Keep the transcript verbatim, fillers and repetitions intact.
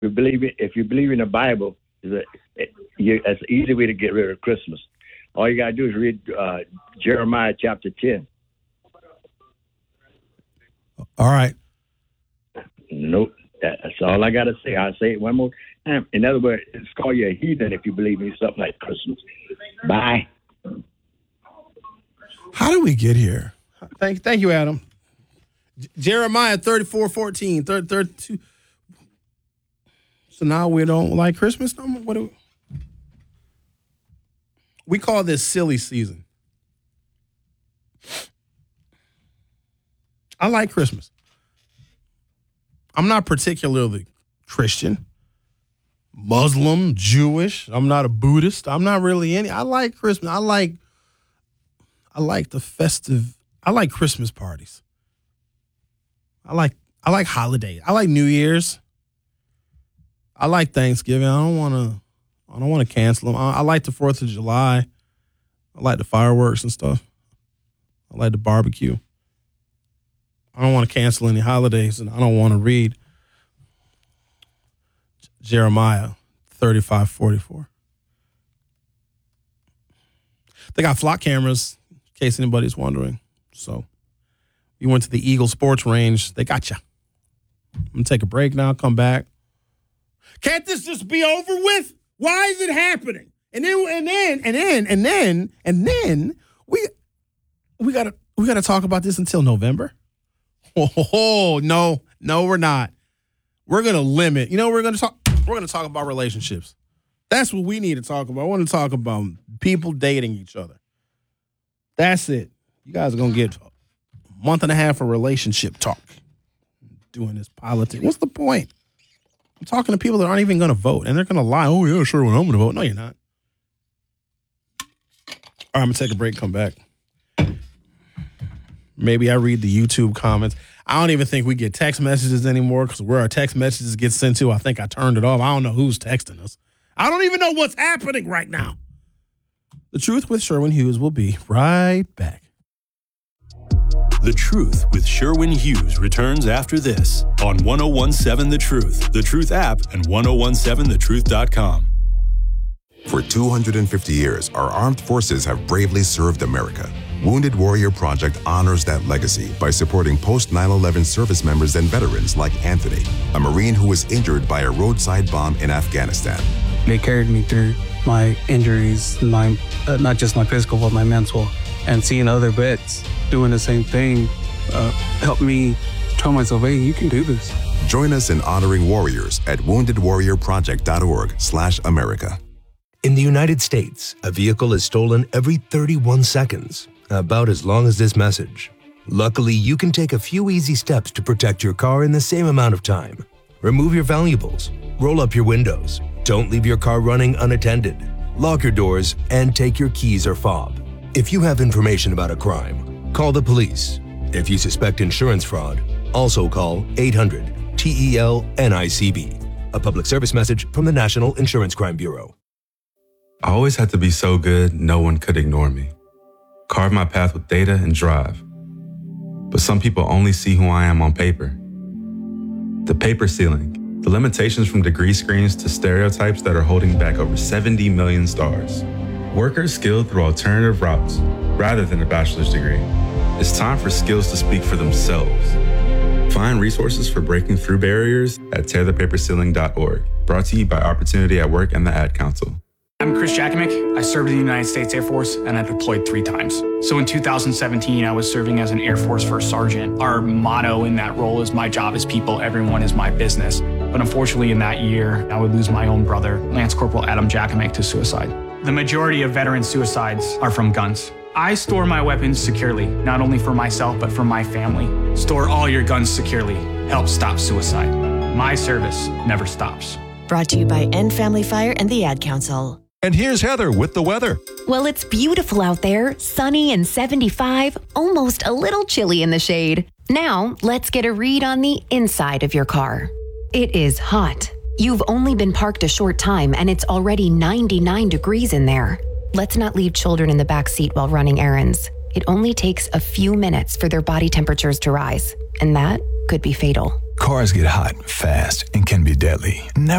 you believe it, if you believe in the Bible, it's an easy way to get rid of Christmas. All you gotta do is read uh, Jeremiah chapter ten. All right. Nope. That's all I gotta say. I'll say it one more time. In other words, it's called you a heathen if you believe in something like Christmas. Bye. How do we get here? Thank, thank you, Adam. J- Jeremiah thirty-four fourteen, thirty, thirty-two. So now we don't like Christmas no more? What do we? We call this silly season. I like Christmas. I'm not particularly Christian, Muslim, Jewish. I'm not a Buddhist. I'm not really any. I like Christmas. I like I like the festive. I like Christmas parties. I like I like holidays. I like New Year's. I like Thanksgiving. I don't want to I don't want to cancel them. I, I like the fourth of July. I like the fireworks and stuff. I like the barbecue. I don't want to cancel any holidays, and I don't want to read Jeremiah thirty-five forty-four. They got flock cameras, in case anybody's wondering. So you went to the Eagle Sports Range. They got you. I'm going to take a break now, come back. Can't this just be over with? Why is it happening? And then, and then, and then, and then, and then, we we got to we got to talk about this until November. Oh, no, no, we're not. We're going to limit. You know, we're going to talk, we're going to talk about relationships. That's what we need to talk about. I want to talk about people dating each other. That's it. You guys are going to get a month and a half of relationship talk. Doing this politics. What's the point? I'm talking to people that aren't even going to vote, and they're going to lie. Oh, yeah, sure, when I'm going to vote. No, you're not. All right, I'm going to take a break, come back. Maybe I read the YouTube comments. I don't even think we get text messages anymore because where our text messages get sent to, I think I turned it off. I don't know who's texting us. I don't even know what's happening right now. The Truth with Sherwin Hughes will be right back. The Truth with Sherwin Hughes returns after this on ten seventeen The Truth, The Truth app, and ten seventeen the truth dot com. For two hundred fifty years, our armed forces have bravely served America. Wounded Warrior Project honors that legacy by supporting post nine eleven service members and veterans like Anthony, a Marine who was injured by a roadside bomb in Afghanistan. They carried me through my injuries, my uh, not just my physical, but my mental. And seeing other vets doing the same thing uh, helped me tell myself, hey, you can do this. Join us in honoring warriors at wounded warrior project dot org slash America. In the United States, a vehicle is stolen every thirty-one seconds, about as long as this message. Luckily, you can take a few easy steps to protect your car in the same amount of time. Remove your valuables, roll up your windows, don't leave your car running unattended, lock your doors, and take your keys or fob. If you have information about a crime, call the police. If you suspect insurance fraud, also call eight hundred T E L N I C B. A public service message from the National Insurance Crime Bureau. I always had to be so good, no one could ignore me. Carve my path with data and drive. But some people only see who I am on paper. The paper ceiling, the limitations from degree screens to stereotypes that are holding back over seventy million stars. Workers skilled through alternative routes rather than a bachelor's degree. It's time for skills to speak for themselves. Find resources for breaking through barriers at tear the paper ceiling dot org. Brought to you by Opportunity at Work and the Ad Council. I'm Chris Jakimick. I served in the United States Air Force and I deployed three times. So in two thousand seventeen, I was serving as an Air Force First Sergeant. Our motto in that role is my job is people, everyone is my business. But unfortunately in that year, I would lose my own brother, Lance Corporal Adam Jakimick, to suicide. The majority of veteran suicides are from guns. I store my weapons securely, not only for myself, but for my family. Store all your guns securely. Help stop suicide. My service never stops. Brought to you by End Family Fire and the Ad Council. And here's Heather with the weather. Well, it's beautiful out there, sunny and seventy-five, almost a little chilly in the shade. Now, let's get a read on the inside of your car. It is hot. You've only been parked a short time and it's already ninety-nine degrees in there. Let's not leave children in the back seat while running errands. It only takes a few minutes for their body temperatures to rise, and that could be fatal. Cars get hot fast and can be deadly. Never